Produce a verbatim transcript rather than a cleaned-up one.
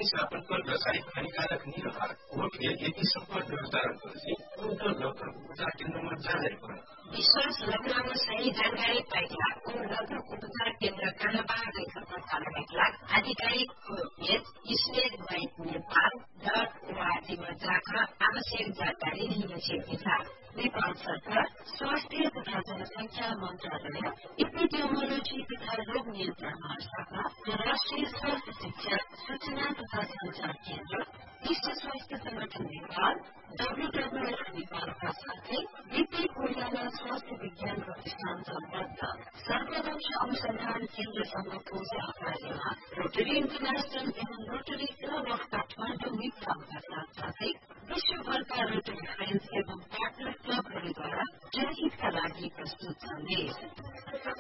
व्यवस्थापन पर रासायनिक हानिकारक नहीं रहा वो यदि संपर्क व्यवस्था रखेपछि उनको डॉक्टर उपचार केन्द्रमा जाँदै पर्यो विश्वास लग्नमा सही जानकारी पाइला उन लग्न उपचार केन्द्र कहाँबाट पत्ता लगाइला आधिकारिकको page state bank Nepal dot ओआरजीमा जाकर आवश्यक जानकारी लिन सक्छ नेपाल सरकार स्वास्थ्य तथा जनसंख्या मन्त्रालय एपिडेमियोलोजी तथा रोग नियन्त्रण महाशाखा र राष्ट्रिय स्वास्थ्य शिक्षा सूचना तथा संचार केन्द्र विश्व स्वास्थ्य संगठन नेपाल डब्ल्यूडब्ल्यूएफ नेपालका साथै विपी कोइराला स्वास्थ्य विज्ञान प्रतिष्ठान सम्बद्ध सर्वदक्ष अनुसन्धान केन्द्रसँगको सहकार्यमा रोटरी इन्टरनेशनल एवं रोटरी क्लब अफ काठमाडौँ मित्राका साथसाथै विश्वभरका रोटरी फ्रेन्ड्स एवं पार्टनर क्लबहरूद्वारा जनहितका लागि प्रस्तुत सन्देश